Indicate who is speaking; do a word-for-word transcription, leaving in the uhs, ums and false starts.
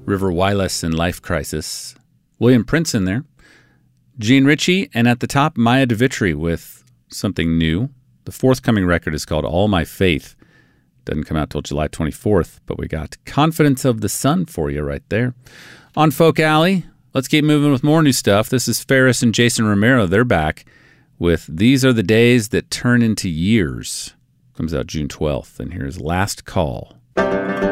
Speaker 1: River Wireless and Life Crisis. William Prince in there. Gene Ritchie, and at the top, Maya DeVitri with something new. The forthcoming record is called All My Faith. Doesn't come out till July twenty-fourth, but we got Confidence of the Sun for you right there. On Folk Alley, let's keep moving with more new stuff. This is Ferris and Jason Romero. They're back with These Are the Days That Turn Into Years. Comes out June twelfth, and here's Last Call.